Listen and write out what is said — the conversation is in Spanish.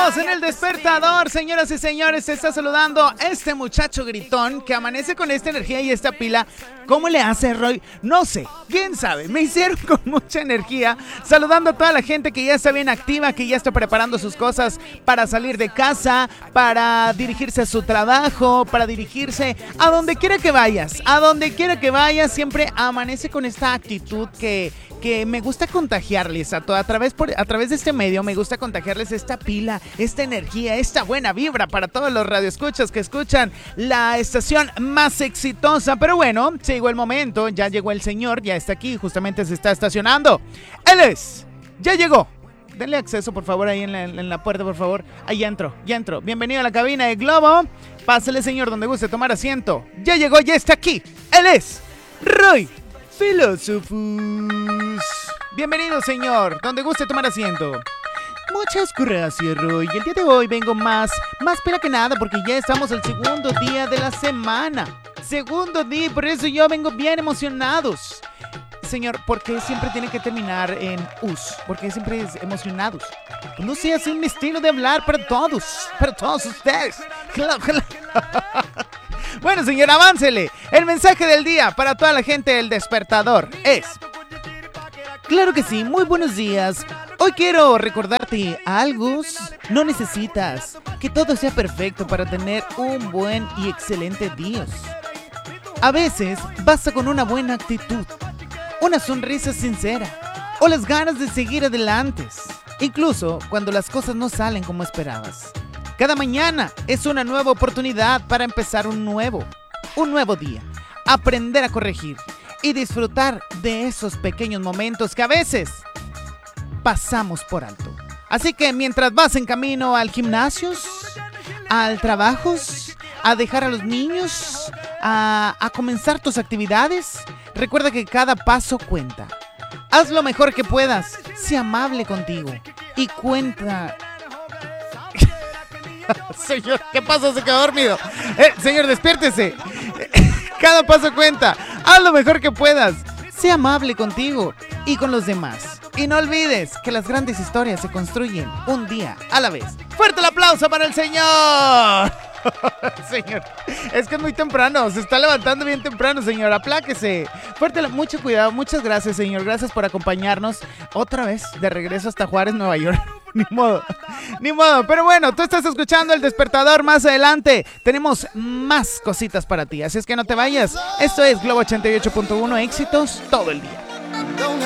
Estamos en el despertador, señoras y señores. Se está saludando este muchacho gritón que amanece con esta energía y esta pila. ¿Cómo le hace, Roy? No sé, quién sabe. Me hicieron con mucha energía, saludando a toda la gente que ya está bien activa, que ya está preparando sus cosas para salir de casa, para dirigirse a su trabajo, para dirigirse a donde quiera que vayas. A donde quiera que vayas, siempre amanece con esta actitud que me gusta contagiarles a través de este medio. Me gusta contagiarles esta pila, esta energía, esta buena vibra para todos los radioescuchas que escuchan la estación más exitosa. Pero bueno, llegó el momento, ya llegó el señor, ya está aquí, justamente se está estacionando. Ya llegó. Denle acceso, por favor, ahí en la puerta, por favor. Ahí ya entro. Bienvenido a la cabina de Globo. Pásale, señor, donde guste tomar asiento. Ya llegó, ya está aquí. Él es Roy Philosophus. Bienvenido, señor, donde guste tomar asiento. Muchas gracias, Roy. El día de hoy vengo más pela que nada porque ya estamos el segundo día de la semana. Segundo día, por eso yo vengo bien emocionados. Señor, ¿por qué siempre tiene que terminar en us? ¿Por qué siempre es emocionados? No sé, es un estilo de hablar para todos ustedes. Claro. Bueno, señor, aváncele. El mensaje del día para toda la gente del despertador es... Claro que sí, muy buenos días. Hoy quiero recordarte algo. No necesitas que todo sea perfecto para tener un buen y excelente día. A veces basta con una buena actitud, una sonrisa sincera o las ganas de seguir adelante, incluso cuando las cosas no salen como esperabas. Cada mañana es una nueva oportunidad para empezar un nuevo día, aprender a corregir y disfrutar de esos pequeños momentos que a veces pasamos por alto. Así que mientras vas en camino al gimnasio, al trabajo, a dejar a los niños, a comenzar tus actividades, recuerda que cada paso cuenta. Haz lo mejor que puedas, sé amable contigo y cuenta... Señor, ¿qué pasa? Se quedó dormido. Señor, despiértese. Cada paso cuenta. Haz lo mejor que puedas. Sé amable contigo y con los demás. Y no olvides que las grandes historias se construyen un día a la vez. ¡Fuerte el aplauso para el señor! Señor, es que es muy temprano. Se está levantando bien temprano, señor. Apláquese. Mucho cuidado. Muchas gracias, señor. Gracias por acompañarnos otra vez de regreso hasta Juárez, Nueva York. Ni modo. Pero bueno, tú estás escuchando El Despertador. Más adelante tenemos más cositas para ti. Así es que no te vayas. Esto es Globo 88.1. Éxitos todo el día.